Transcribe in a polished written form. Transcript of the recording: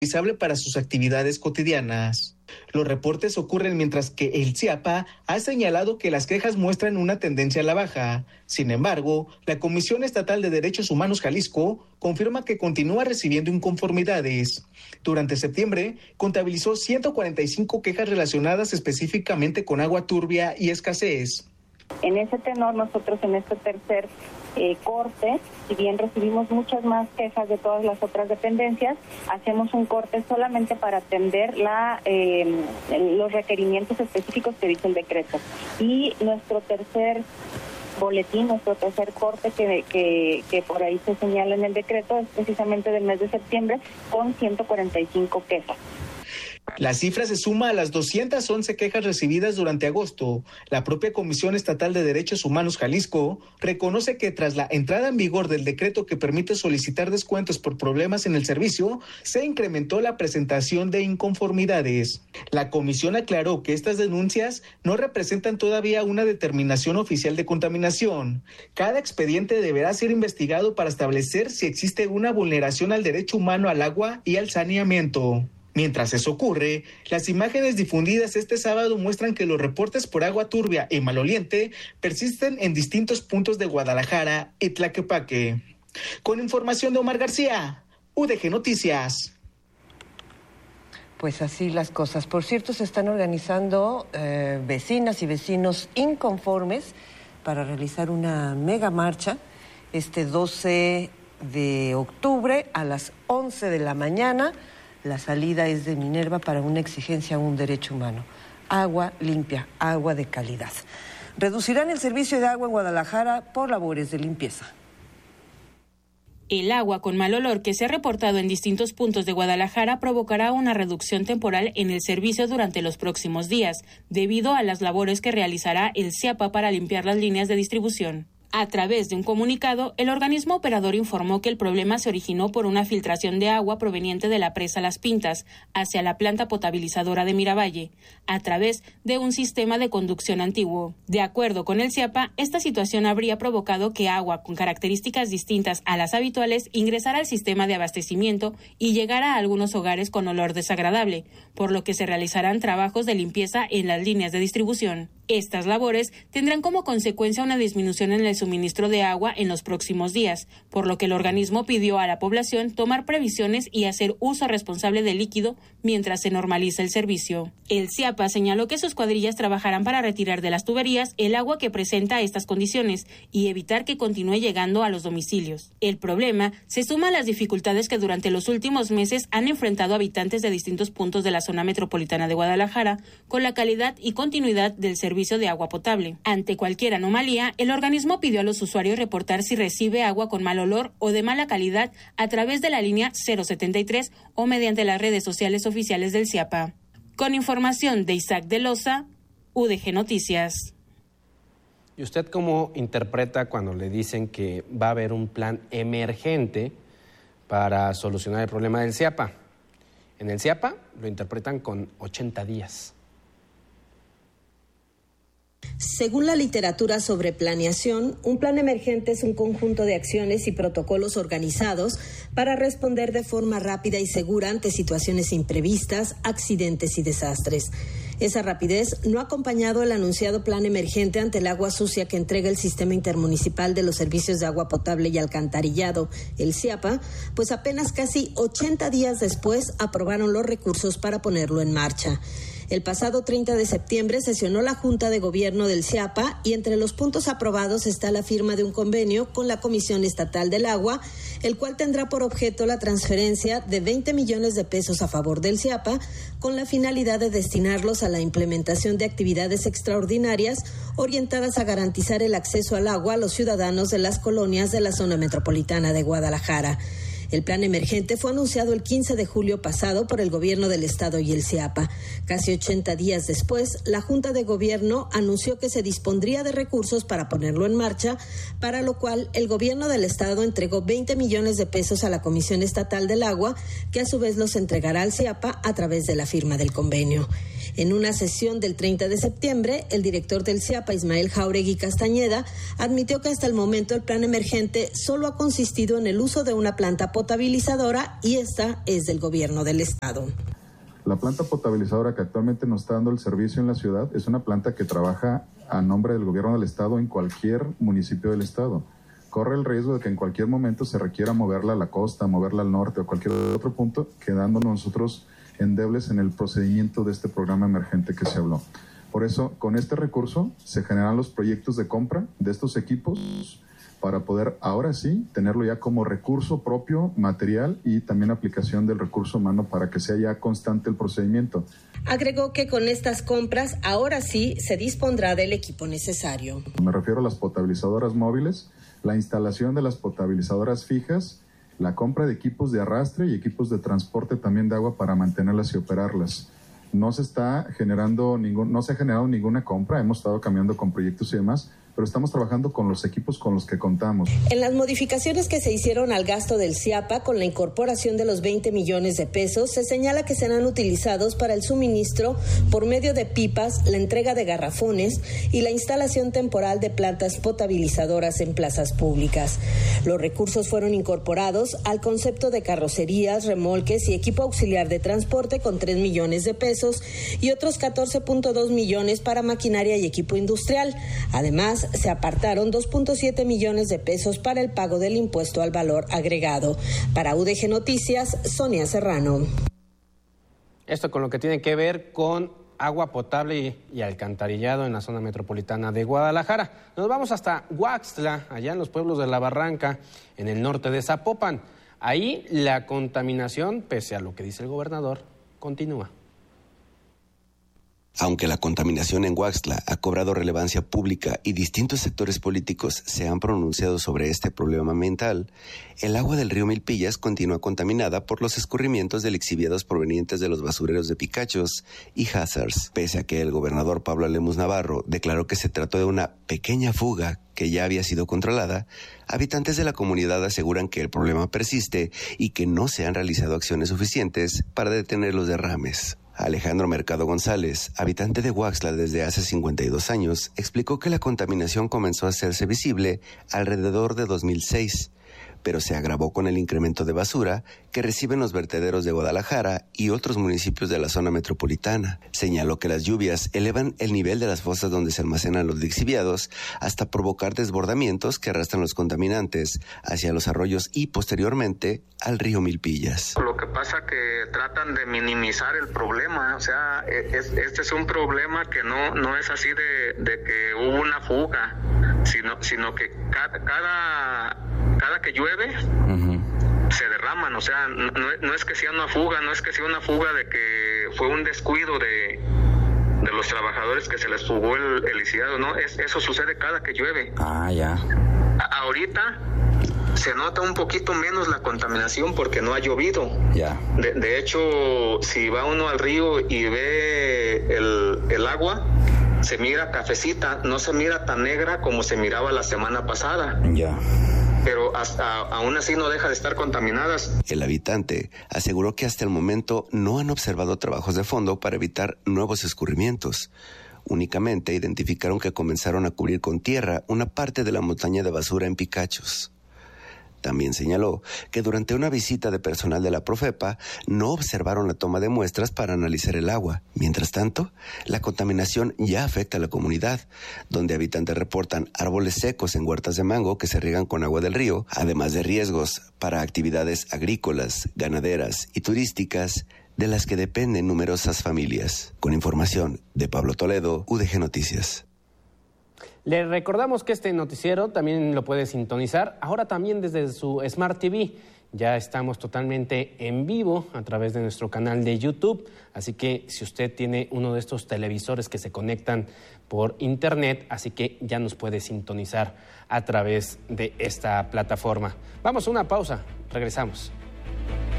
para sus actividades cotidianas. Los reportes ocurren mientras que el CIAPA ha señalado que las quejas muestran una tendencia a la baja. Sin embargo, la Comisión Estatal de Derechos Humanos Jalisco confirma que continúa recibiendo inconformidades. Durante septiembre, contabilizó 145 quejas relacionadas específicamente con agua turbia y escasez. En ese tenor, nosotros en este tercer corte, si bien recibimos muchas más quejas de todas las otras dependencias, hacemos un corte solamente para atender los requerimientos específicos que dice el decreto. Y nuestro tercer boletín, nuestro tercer corte que por ahí se señala en el decreto es precisamente del mes de septiembre con 145 quejas. La cifra se suma a las 211 quejas recibidas durante agosto. La propia Comisión Estatal de Derechos Humanos Jalisco reconoce que tras la entrada en vigor del decreto que permite solicitar descuentos por problemas en el servicio, se incrementó la presentación de inconformidades. La comisión aclaró que estas denuncias no representan todavía una determinación oficial de contaminación. Cada expediente deberá ser investigado para establecer si existe una vulneración al derecho humano al agua y al saneamiento. Mientras eso ocurre, las imágenes difundidas este sábado muestran que los reportes por agua turbia y maloliente persisten en distintos puntos de Guadalajara y Tlaquepaque. Con información de Omar García, UDG Noticias. Pues así las cosas. Por cierto, se están organizando vecinas y vecinos inconformes para realizar una mega marcha este 12 de octubre a las 11 de la mañana. La salida es de Minerva para una exigencia a un derecho humano. Agua limpia, agua de calidad. Reducirán el servicio de agua en Guadalajara por labores de limpieza. El agua con mal olor que se ha reportado en distintos puntos de Guadalajara provocará una reducción temporal en el servicio durante los próximos días, debido a las labores que realizará el CIAPA para limpiar las líneas de distribución. A través de un comunicado, el organismo operador informó que el problema se originó por una filtración de agua proveniente de la presa Las Pintas hacia la planta potabilizadora de Miravalle, a través de un sistema de conducción antiguo. De acuerdo con el CIAPA, esta situación habría provocado que agua con características distintas a las habituales ingresara al sistema de abastecimiento y llegara a algunos hogares con olor desagradable, por lo que se realizarán trabajos de limpieza en las líneas de distribución. Estas labores tendrán como consecuencia una disminución en el suministro de agua en los próximos días, por lo que el organismo pidió a la población tomar previsiones y hacer uso responsable del líquido mientras se normaliza el servicio. El CIAPA señaló que sus cuadrillas trabajarán para retirar de las tuberías el agua que presenta estas condiciones y evitar que continúe llegando a los domicilios. El problema se suma a las dificultades que durante los últimos meses han enfrentado habitantes de distintos puntos de la zona metropolitana de Guadalajara con la calidad y continuidad del servicio de agua potable. Ante cualquier anomalía, el organismo pidió a los usuarios reportar si recibe agua con mal olor o de mala calidad a través de la línea 073 o mediante las redes sociales oficiales del CIAPA. Con información de Isaac de Loza, UDG Noticias. ¿Y usted cómo interpreta cuando le dicen que va a haber un plan emergente para solucionar el problema del CIAPA? En el CIAPA lo interpretan con 80 días. Según la literatura sobre planeación, un plan emergente es un conjunto de acciones y protocolos organizados para responder de forma rápida y segura ante situaciones imprevistas, accidentes y desastres. Esa rapidez no ha acompañado el anunciado plan emergente ante el agua sucia que entrega el Sistema Intermunicipal de los Servicios de Agua Potable y Alcantarillado, el CIAPA, pues apenas casi 80 días después aprobaron los recursos para ponerlo en marcha. El pasado 30 de septiembre sesionó la Junta de Gobierno del CIAPA y entre los puntos aprobados está la firma de un convenio con la Comisión Estatal del Agua, el cual tendrá por objeto la transferencia de 20 millones de pesos a favor del CIAPA con la finalidad de destinarlos a la implementación de actividades extraordinarias orientadas a garantizar el acceso al agua a los ciudadanos de las colonias de la zona metropolitana de Guadalajara. El plan emergente fue anunciado el 15 de julio pasado por el Gobierno del Estado y el CIAPA. Casi 80 días después, la Junta de Gobierno anunció que se dispondría de recursos para ponerlo en marcha, para lo cual el Gobierno del Estado entregó 20 millones de pesos a la Comisión Estatal del Agua, que a su vez los entregará al CIAPA a través de la firma del convenio. En una sesión del 30 de septiembre, el director del CIAPA, Ismael Jáuregui Castañeda, admitió que hasta el momento el plan emergente solo ha consistido en el uso de una planta potabilizadora y esta es del gobierno del estado. La planta potabilizadora que actualmente nos está dando el servicio en la ciudad es una planta que trabaja a nombre del gobierno del estado en cualquier municipio del estado. Corre el riesgo de que en cualquier momento se requiera moverla a la costa, moverla al norte o cualquier otro punto, quedándonos nosotros endebles en el procedimiento de este programa emergente que se habló. Por eso, con este recurso se generan los proyectos de compra de estos equipos para poder ahora sí tenerlo ya como recurso propio, material y también aplicación del recurso humano para que sea ya constante el procedimiento. Agregó que con estas compras ahora sí se dispondrá del equipo necesario. Me refiero a las potabilizadoras móviles, la instalación de las potabilizadoras fijas, la compra de equipos de arrastre y equipos de transporte también de agua para mantenerlas y operarlas. No se ha generado ninguna compra, hemos estado cambiando con proyectos y demás, pero estamos trabajando con los equipos con los que contamos. En las modificaciones que se hicieron al gasto del CIAPA con la incorporación de los 20 millones de pesos, se señala que serán utilizados para el suministro por medio de pipas, la entrega de garrafones y la instalación temporal de plantas potabilizadoras en plazas públicas. Los recursos fueron incorporados al concepto de carrocerías, remolques y equipo auxiliar de transporte con 3 millones de pesos y otros 14.2 millones para maquinaria y equipo industrial. Además, se apartaron 2.7 millones de pesos para el pago del impuesto al valor agregado. Para UDG Noticias, Sonia Serrano. Esto con lo que tiene que ver con agua potable y alcantarillado en la zona metropolitana de Guadalajara. Nos vamos hasta Huaxtla, allá en los pueblos de La Barranca, en el norte de Zapopan. Ahí la contaminación, pese a lo que dice el gobernador, continúa. Aunque la contaminación en Huaxtla ha cobrado relevancia pública y distintos sectores políticos se han pronunciado sobre este problema ambiental, el agua del río Milpillas continúa contaminada por los escurrimientos de lixiviados provenientes de los basureros de Picachos y Hazards. Pese a que el gobernador Pablo Lemus Navarro declaró que se trató de una pequeña fuga que ya había sido controlada, habitantes de la comunidad aseguran que el problema persiste y que no se han realizado acciones suficientes para detener los derrames. Alejandro Mercado González, habitante de Huaxtla desde hace 52 años, explicó que la contaminación comenzó a hacerse visible alrededor de 2006, pero se agravó con el incremento de basura que reciben los vertederos de Guadalajara y otros municipios de la zona metropolitana. Señaló que las lluvias elevan el nivel de las fosas donde se almacenan los lixiviados hasta provocar desbordamientos que arrastran los contaminantes hacia los arroyos y posteriormente al río Milpillas. Lo que pasa que tratan de minimizar el problema, o sea, este es un problema que no es así de que hubo una fuga, sino que cada que llueve se derraman, o sea, no es que sea una fuga, no es que sea una fuga de que fue un descuido de los trabajadores que se les fugó el lisiado, no, eso sucede cada que llueve. Ya. Ahorita se nota un poquito menos la contaminación porque no ha llovido. Ya. De hecho, si va uno al río y ve el agua, se mira cafecita, no se mira tan negra como se miraba la semana pasada. Ya. Pero aún así no deja de estar contaminadas. El habitante aseguró que hasta el momento no han observado trabajos de fondo para evitar nuevos escurrimientos. Únicamente identificaron que comenzaron a cubrir con tierra una parte de la montaña de basura en Picachos. También señaló que durante una visita de personal de la Profepa no observaron la toma de muestras para analizar el agua. Mientras tanto, la contaminación ya afecta a la comunidad, donde habitantes reportan árboles secos en huertas de mango que se riegan con agua del río, además de riesgos para actividades agrícolas, ganaderas y turísticas de las que dependen numerosas familias. Con información de Pablo Toledo, UDG Noticias. Le recordamos que este noticiero también lo puede sintonizar ahora también desde su Smart TV. Ya estamos totalmente en vivo a través de nuestro canal de YouTube, así que si usted tiene uno de estos televisores que se conectan por internet, así que ya nos puede sintonizar a través de esta plataforma. Vamos a una pausa, regresamos.